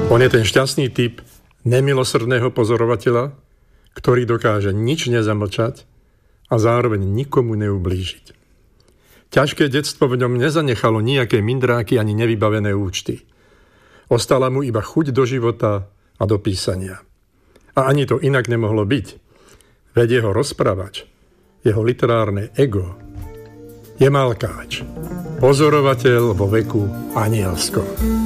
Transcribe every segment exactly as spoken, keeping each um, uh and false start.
On je ten šťastný typ nemilosrdného pozorovateľa, ktorý dokáže nič nezamlčať a zároveň nikomu neublížiť. Ťažké detstvo v ňom nezanechalo nejaké mindráky ani nevybavené účty. Ostala mu iba chuť do života a do písania. A ani to inak nemohlo byť. Veď jeho rozprávač, jeho literárne ego je malkáč. Pozorovateľ vo veku anielskom.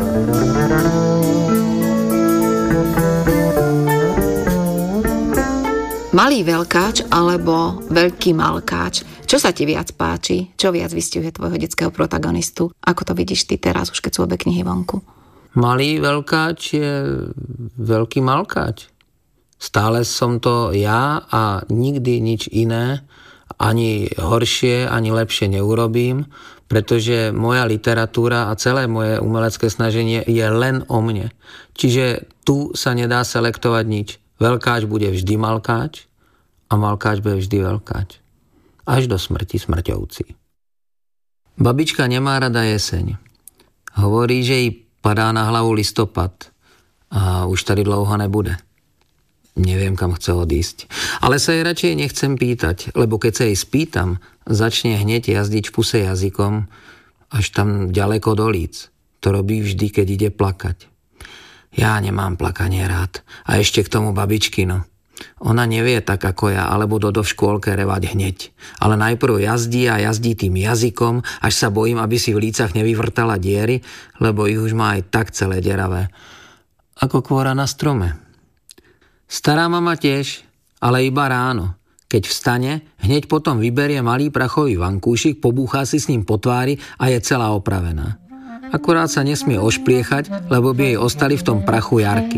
Malý veľkáč alebo veľký malkáč. Čo sa ti viac páči? Čo viac vystihuje tvojho detského protagonistu? Ako to vidíš ty teraz, už keď sú obe knihy vonku? Malý veľkáč je veľký malkáč. Stále som to ja a nikdy nič iné, ani horšie, ani lepšie neurobím, pretože moja literatúra a celé moje umelecké snaženie je len o mne. Čiže tu sa nedá selektovať nič. Veľkáč bude vždy malkáč a malkáč bude vždy veľkáč. Až do smrti smrťovci. Babička nemá rada jeseň. Hovorí, že jej padá na hlavu listopad a už tady dlouho nebude. Neviem, kam chce odísť. Ale sa jej radšej nechcem pýtať, lebo keď sa jej spýtam, začne hneď jazdiť v puse jazykom až tam ďaleko do líc. To robí vždy, keď ide plakať. Ja nemám plakanie rád. A ešte k tomu babičkino. Ona nevie tak ako ja, alebo Dodo v škôlke revať hneď. Ale najprv jazdí a jazdí tým jazykom, až sa bojím, aby si v lícach nevyvrtala diery, lebo ich už má aj tak celé deravé. Ako kôra na strome. Stará mama tiež, ale iba ráno. Keď vstane, hneď potom vyberie malý prachový vankúšik, pobúchá si s ním po tvári a je celá opravená. Akurát sa nesmie ošpliechať, lebo by jej ostali v tom prachu jarky.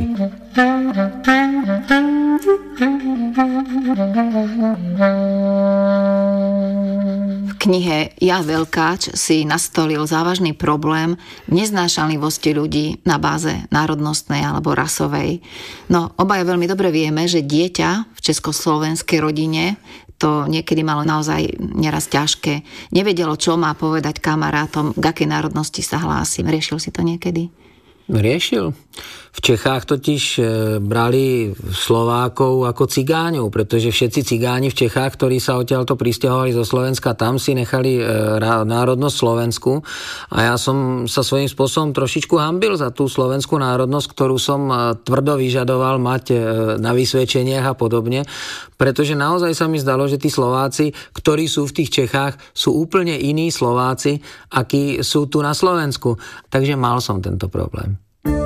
V knihe Ja veľkáč si nastolil závažný problém neznášanlivosti ľudí na báze národnostnej alebo rasovej. No, obaja veľmi dobre vieme, že dieťa v československej rodine to niekedy malo naozaj neraz ťažké. Nevedelo, čo má povedať kamarátom, k akej národnosti sa hlási. Riešil si to niekedy? Riešil. V Čechách totiž brali Slovákov ako cigáňov, pretože všetci cigáni v Čechách, ktorí sa odtiaľto prisťahovali zo Slovenska, tam si nechali národnosť slovenskú. A ja som sa svojím spôsobom trošičku hanbil za tú slovenskú národnosť, ktorú som tvrdo vyžadoval mať na vysvedčeniach a podobne. Pretože naozaj sa mi zdalo, že tí Slováci, ktorí sú v tých Čechách, sú úplne iní Slováci, akí sú tu na Slovensku. Takže mal som tento problém.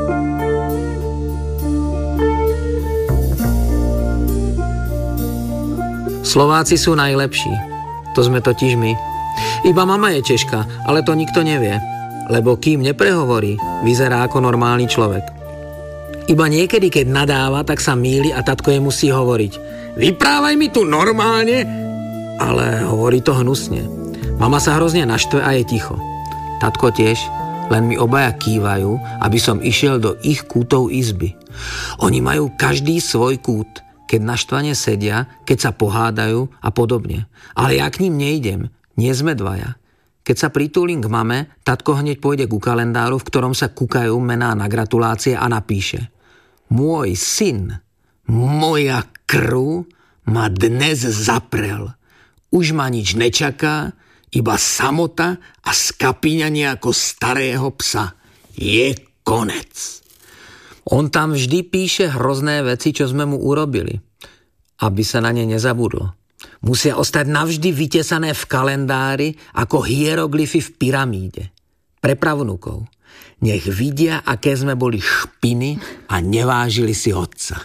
Slováci sú najlepší. To sme totiž my. Iba mama je Češka, ale to nikto nevie. Lebo kým neprehovorí, vyzerá ako normálny človek. Iba niekedy, keď nadáva, tak sa mýli a tatko jej musí hovoriť: vyprávaj mi tu normálne, ale hovorí to hnusne. Mama sa hrozne naštve a je ticho. Tatko tiež, len mi obaja kývajú, aby som išiel do ich kútov izby. Oni majú každý svoj kút, keď naštvane sedia, keď sa pohádajú a podobne. Ale ja k ním nejdem, nie sme dvaja. Keď sa pritúlim k mame, tatko hneď pôjde ku kalendáru, v ktorom sa kúkajú mená na gratulácie a napíše: môj syn, moja krv ma dnes zaprel. Už ma nič nečaká, iba samota a skapíňanie ako starého psa. Je konec. On tam vždy píše hrozné veci, čo sme mu urobili, aby sa na ne nezabudlo. Musia ostať navždy vytesané v kalendári ako hieroglyfy v pyramíde. Pre pravnukov. Nech vidia, aké sme boli špiny a nevážili si otca.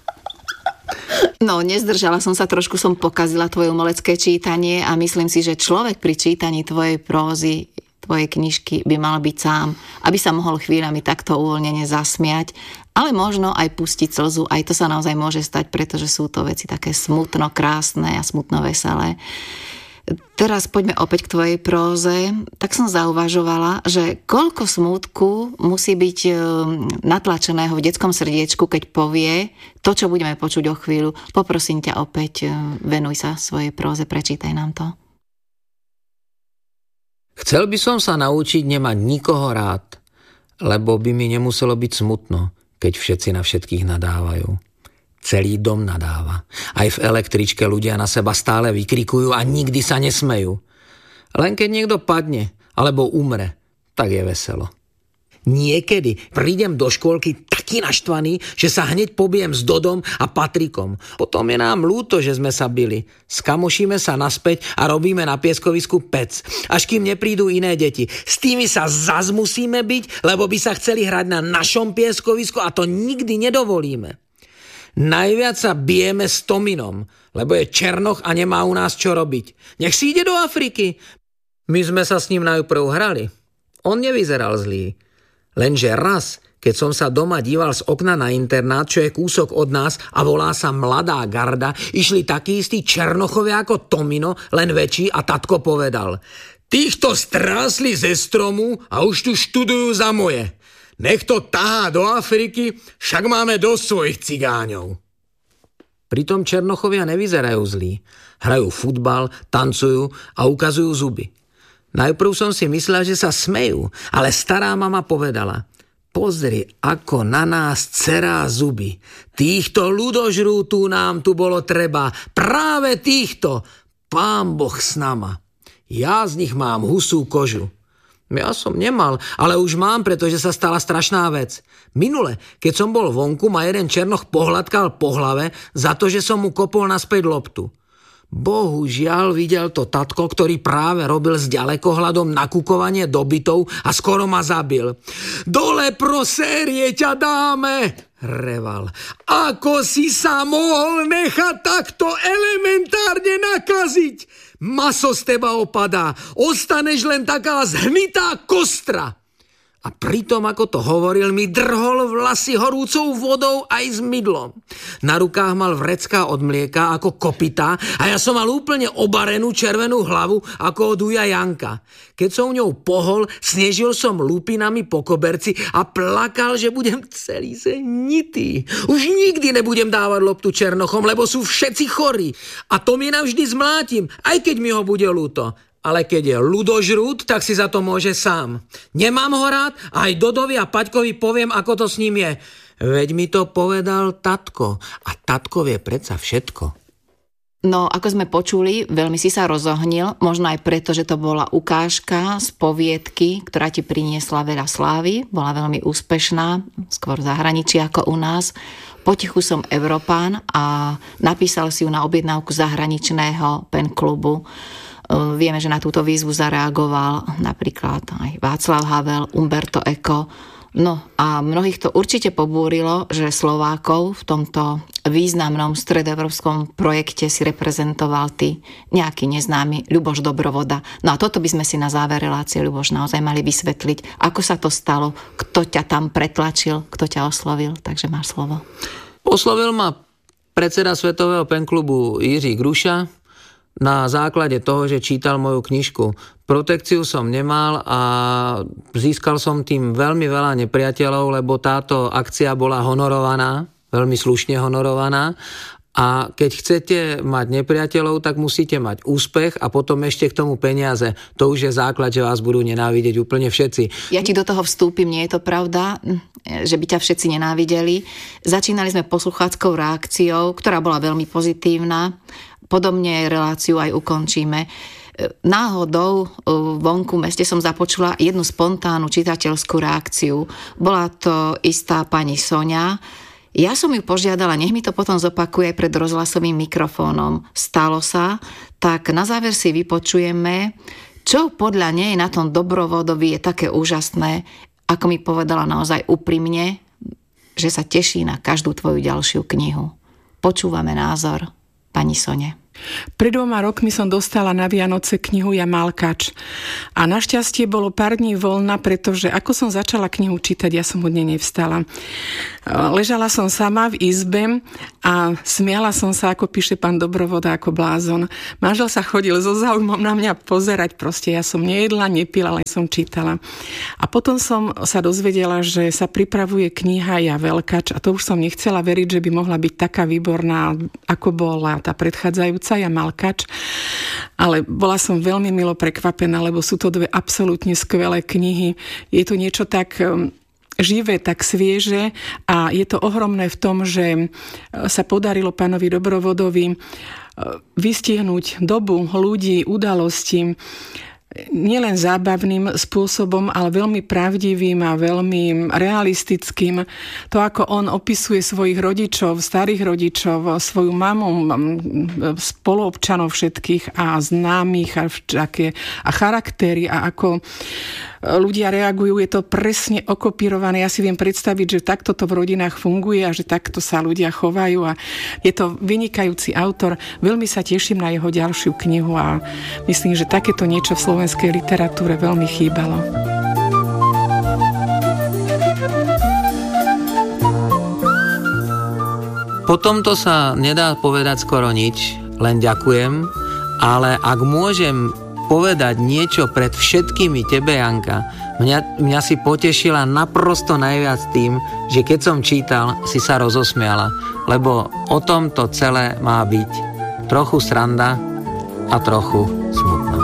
No, nezdržala som sa, trošku som pokazila tvoje umelecké čítanie a myslím si, že človek pri čítaní tvojej prózy, tvojej knižky by mal byť sám, aby sa mohol chvíľami takto uvoľnene zasmiať, ale možno aj pustiť slzu. Aj to sa naozaj môže stať, pretože sú to veci také smutno krásne a smutno veselé. Teraz poďme opäť k tvojej próze. Tak som zauvažovala, že koľko smútku musí byť natlačeného v detskom srdiečku, keď povie to, čo budeme počuť o chvíľu. Poprosím ťa opäť, venuj sa svojej próze, prečítaj nám to. Chcel by som sa naučiť nemať nikoho rád, lebo by mi nemuselo byť smutno, keď všetci na všetkých nadávajú. Celý dom nadáva. Aj v električke ľudia na seba stále vykrikujú a nikdy sa nesmejú. Len keď niekto padne alebo umre, tak je veselo. Niekedy prídem do škôlky taký naštvaný, že sa hneď pobijem s Dodom a Patrikom. Potom je nám ľúto, že sme sa bili. Skamošíme sa naspäť a robíme na pieskovisku pec. Až kým neprídu iné deti. S tými sa zas musíme byť, lebo by sa chceli hrať na našom pieskovisku a to nikdy nedovolíme. Najviac sa bijeme s Tominom, lebo je Černoch a nemá u nás čo robiť. Nech si ide do Afriky. My sme sa s ním najprv hrali. On nevyzeral zlý. Lenže raz, keď som sa doma díval z okna na internát, čo je kúsok od nás a volá sa Mladá garda, išli takí istí Černochovia ako Tomino, len väčší a tatko povedal: týchto strásli ze stromu a už tu študujú za moje. Nech to tahá do Afriky, však máme dosť svojich cigáňov. Pritom Černochovia nevyzerajú zlí. Hrajú futbal, tancujú a ukazujú zuby. Najprv som si myslel, že sa smejú, ale stará mama povedala: pozri, ako na nás cerá zuby. Týchto ľudožrútú nám tu bolo treba. Práve týchto. Pán Boh s nama. Ja z nich mám husú kožu. Ja som nemal, ale už mám, pretože sa stala strašná vec. Minule, keď som bol vonku, ma jeden Černoch pohľadkal po hlave za to, že som mu kopol naspäť loptu. Bohužiaľ videl to tatko, ktorý práve robil s ďalekohľadom nakukovanie do bytov a skoro ma zabil. Dole prosérie ťa dáme, reval. Ako si sa mohol nechať takto elementárne nakaziť? Maso z teba opadá, ostaneš len taká zhnitá kostra. A pritom, ako to hovoril, mi drhol vlasy horúcou vodou aj s mydlom. Na rukách mal vrecká od mlieka ako kopytá a ja som mal úplne obarenú červenú hlavu ako od uja Janka. Keď som ňou pohol, snežil som lupinami po koberci a plakal, že budem celý zenitý. Už nikdy nebudem dávať loptu Černochom, lebo sú všetci chorí. A to mi navždy zmlátim, aj keď mi ho bude ľúto. Ale keď je ľudožrút, tak si za to môže sám. Nemám ho rád, aj Dodovi a Paťkovi poviem, ako to s ním je. Veď mi to povedal tatko. A tatko vie predsa všetko. No, ako sme počuli, veľmi si sa rozohnil, možno aj preto, že to bola ukážka z poviedky, ktorá ti priniesla veľa slávy, bola veľmi úspešná, skôr v zahraničí ako u nás. Potichu som Európán a napísal si ju na objednávku zahraničného pen klubu. Vieme, že na túto výzvu zareagoval napríklad aj Václav Havel, Umberto Eco. No a mnohých to určite pobúrilo, že Slovákov v tomto významnom stredoevropskom projekte si reprezentoval ty, nejaký neznámy Ľuboš Dobrovoda. No a toto by sme si na záver relácie, Ľuboš, naozaj mali vysvetliť, ako sa to stalo, kto ťa tam pretlačil, kto ťa oslovil, takže máš slovo. Oslovil ma predseda Svetového penklubu Jiří Gruša, na základe toho, že čítal moju knižku. Protekciu som nemal a získal som tým veľmi veľa nepriateľov, lebo táto akcia bola honorovaná, veľmi slušne honorovaná. A keď chcete mať nepriateľov, tak musíte mať úspech a potom ešte k tomu peniaze. To už je základ, že vás budú nenávidieť úplne všetci. Ja ti do toho vstúpim, nie je to pravda, že by ťa všetci nenávideli. Začínali sme poslucháckou reakciou, ktorá bola veľmi pozitívna. Podobne reláciu aj ukončíme. Náhodou vonku v meste som započula jednu spontánnu čitateľskú reakciu. Bola to istá pani Soňa. Ja som ju požiadala, nech mi to potom zopakuje pred rozhlasovým mikrofónom. Stalo sa, tak na záver si vypočujeme, čo podľa nej na tom Dobrovodovi je také úžasné, ako mi povedala naozaj úprimne, že sa teší na každú tvoju ďalšiu knihu. Počúvame názor pani Sone. Pred dvoma rokmi som dostala na Vianoce knihu Ja Malkač. A našťastie bolo pár dní voľna, pretože ako som začala knihu čítať, ja som od nej nevstala. Ležala som sama v izbe a smiala som sa, ako píše pán Dobrovoda, ako blázon. Manžel sa chodil so záujmom na mňa pozerať, proste ja som nejedla, nepila, len som čítala. A potom som sa dozvedela, že sa pripravuje kniha Ja Veľkač a to už som nechcela veriť, že by mohla byť taká výborná, ako bola tá predchádzajúca Ja Malkač, ale bola som veľmi milo prekvapená, lebo sú to dve absolútne skvelé knihy. Je to niečo tak živé, tak svieže a je to ohromné v tom, že sa podarilo pánovi Dobrovodovi vystihnúť dobu, ľudí, udalosti nielen zábavným spôsobom, ale veľmi pravdivým a veľmi realistickým. To, ako on opisuje svojich rodičov, starých rodičov, svoju mamu, spoluobčanov všetkých a známych a, a charaktery a ako ľudia reagujú, je to presne okopírované. Ja si viem predstaviť, že takto to v rodinách funguje a že takto sa ľudia chovajú a je to vynikajúci autor. Veľmi sa teším na jeho ďalšiu knihu a myslím, že takéto niečo v slovenskej literatúre veľmi chýbalo. Po tomto sa nedá povedať skoro nič, len ďakujem, ale ak môžem povedať niečo pred všetkými tebe, Janka. Mňa, mňa si potešila naprosto najviac tým, že keď som čítal, si sa rozosmiala, lebo o tom to celé má byť. Trochu sranda a trochu smutno.